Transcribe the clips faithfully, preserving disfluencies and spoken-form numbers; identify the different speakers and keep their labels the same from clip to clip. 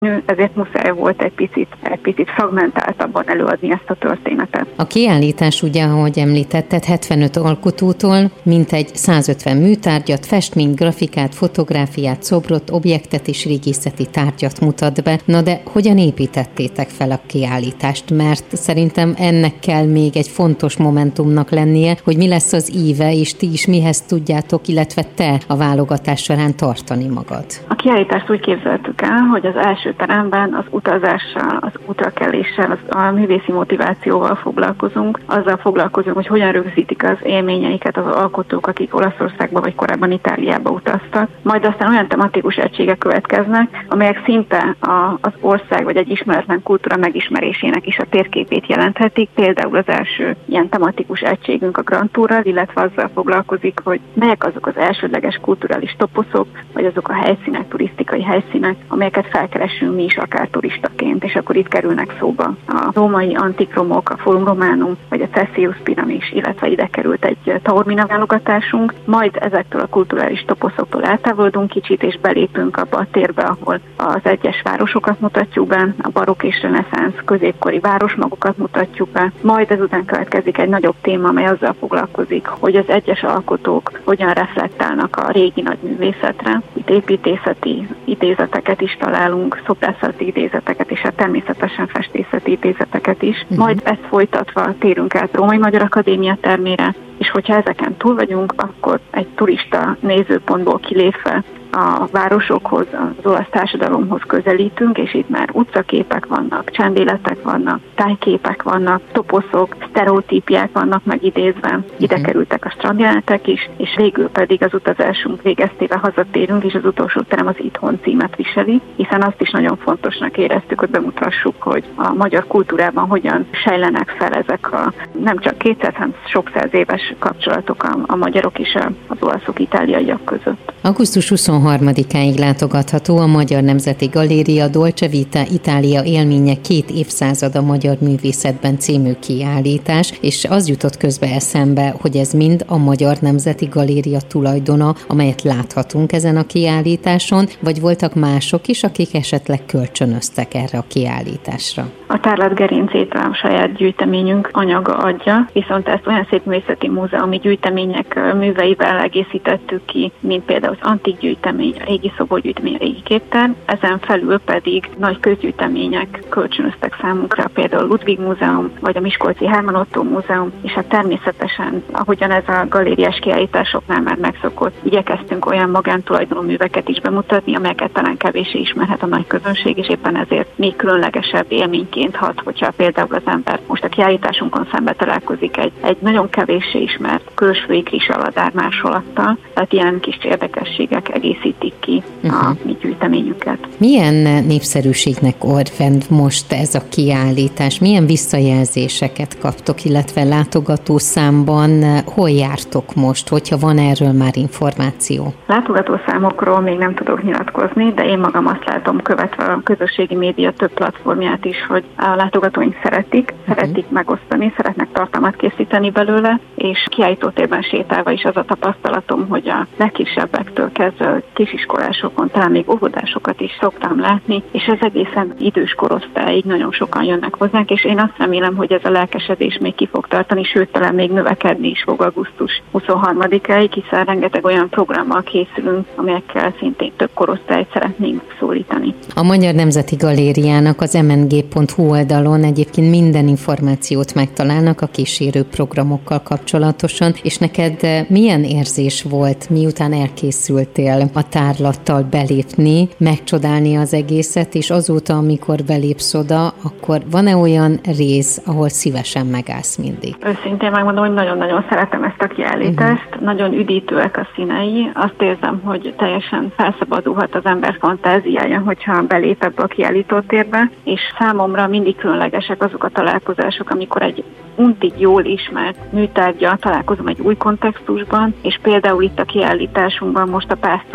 Speaker 1: ezért muszáj volt egy picit, egy picit fragmentáltabban előadni ezt a történetet.
Speaker 2: A kiállítás ugye, ahogy említetted, hetvenöt alkotótól mintegy százötven műtárgyat, festményt, grafikát, fotográfiát, szobrot, objektet és régészeti tárgyat mutat be. Na de hogyan építettétek fel a kiállítást? Mert szerintem ennek kell még egy fontos momentumnak lennie, hogy mi lesz az íve, és ti is mihez tudjátok, illetve te a válogatás során tartani magad.
Speaker 1: A kiállítást úgy képzeltük el, hogy az első teremben az utazással, az útrakeléssel, az, a művészi motivációval foglalkozunk, azzal foglalkozunk, hogy hogyan rögzítik az élményeiket az alkotók, akik Olaszországba vagy korábban Itáliába utaztak. Majd aztán olyan tematikus egységek következnek, amelyek szinte a, az ország vagy egy ismeretlen kultúra megismerésének is a térképét jelenthetik. Például az első ilyen tematikus egységünk a Grand Tourral, illetve azzal foglalkozik, hogy melyek azok az elsődleges kulturális toposzok, vagy azok a helyszínek, turisztikai helyszínek, amelyeket felkeresünk mi is akár turistaként, és akkor itt kerülnek szóba a római antikromok, a Forum Romanum, vagy a Cessius piramis, illetve ide került egy Taormina válogatásunk, majd ezektől a kulturális toposzoktól eltávolodunk kicsit, és belépünk abba a térbe, ahol az egyes városokat mutatjuk be, a barokk és reneszánsz középkori városmagokat mutatjuk be, majd ezután következik egy nagyobb téma, amely azzal foglalkozik, hogy az egyes alkotók hogyan reflektálnak a régi nagyművészetre. Itt építészeti idézeteket is találunk, szobrászati idézeteket, és hát természetesen festészeti idézeteket is. Uh-huh. Majd ezt folytatva térünk át Római Magyar Akadémia termére, és hogyha ezeken túl vagyunk, akkor egy turista nézőpontból kilépve a városokhoz, az olasz társadalomhoz közelítünk, és itt már utcaképek vannak, csendéletek vannak, tájképek vannak, toposzok, sztereotípiák vannak megidézve, ide uh-huh. kerültek a strandjelenetek is, és végül pedig az utazásunk végeztével hazatérünk, és az utolsó terem az Itthon címet viseli, hiszen azt is nagyon fontosnak éreztük, hogy bemutassuk, hogy a magyar kultúrában hogyan sejlenek fel ezek a nem csak kétszáz, hanem sok száz éves kapcsolatok a, a magyarok és az olaszok, itáliaiak között.
Speaker 2: augusztus huszonharmadikáig látogatható a Magyar Nemzeti Galéria Dolce Vita Itália élménye két évszázad a magyar művészetben című kiállítás, és az jutott közbe eszembe, hogy ez mind a Magyar Nemzeti Galéria tulajdona, amelyet láthatunk ezen a kiállításon, vagy voltak mások is, akik esetleg kölcsönöztek erre a kiállításra?
Speaker 1: A tárlat gerincét a saját gyűjteményünk anyaga adja, viszont ezt olyan szép művészeti múzeumi gyűjtemények műveivel egészítettük ki, mint például az antik gyűjtemény, a régi szoborgyűjtemény, a régi képtár, ezen felül pedig nagy közgyűjtemények kölcsönöztek számunkra, például a Ludwig Múzeum, vagy a Miskolci Hermann Ottó Múzeum, és hát természetesen, ahogyan ez a galériás kiállításoknál már megszokott, igyekeztünk olyan magántulajdonú műveket is bemutatni, amelyeket talán kevéssé ismerhet a nagy közönség, és éppen ezért még különlegesebb élményként hat, hogyha például az ember most a kiállításunkon szembe találkozik egy, egy nagyon kevéssé ismert Kölsvői Grisaladár másolattal, tehát ilyen kis érdekességek egészítik ki uh-huh. a mi gyűjteményünket.
Speaker 2: Milyen népszerűségnek örvend most ez a kiállítás? Milyen visszajelzéseket kaptok, illetve látogatószámban hol jártok most, hogyha van erről már információ?
Speaker 1: Látogatószámokról még nem tudok nyilatkozni, de én magam azt látom, követve a közösségi média több platformját is, hogy a látogatóink szeretik, uh-huh. szeretik megosztani, szeretnek tartalmat készíteni belőle, és kiállítótérben sétálva is az a tapasztalatom, hogy a legkisebbektől kezdve kisiskolásokon, talán még óvodásokat is szoktam látni, és ez egészen idős korosztályig nagyon sokan jönnek hozzánk, és én azt remélem, hogy ez a lelkesedés még ki fog tartani, sőt, talán még növekedni is fog augusztus huszonharmadikáig, hiszen rengeteg olyan programmal készülünk, amelyekkel szintén több korosztályt szeretnénk szólítani.
Speaker 2: A Magyar Nemzeti Galériának az em en gé pont hú oldalon egyébként minden információt megtalálnak a kísérő programokkal kapcsolatosan, és neked milyen érzés volt, miután elkészültél a tárlattal belépni, megcsodálni az egészet, és azóta, amikor belépsz oda, akkor van-e olyan rész, ahol szívesen megállsz mindig?
Speaker 1: Őszintén megmondom, hogy nagyon-nagyon szeretem ezt a kiállítást, uh-huh. nagyon üdítőek a színei, azt érzem, hogy teljesen felszabadulhat az ember fantáziája, hogyha belép ebbe a kiállítótérbe, és számomra mindig különlegesek azok a találkozások, amikor egy untig jól ismert műtárggyal találkozom egy új kontextusban, és például itt a kiállításunkban most a pásztor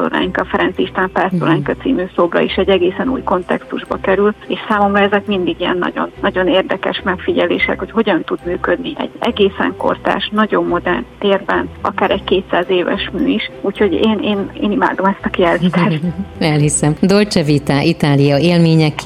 Speaker 1: Pásztoránka, Ferenc István Pásztoránka című szobra is egy egészen új kontextusba kerül, és számomra ezek mindig ilyen nagyon, nagyon érdekes megfigyelések, hogy hogyan tud működni egy egészen kortárs, nagyon modern térben, akár egy kétszáz éves mű is, úgyhogy én, én, én imádom ezt a kiállítást.
Speaker 2: Elhiszem. Dolce Vita, Itália élmények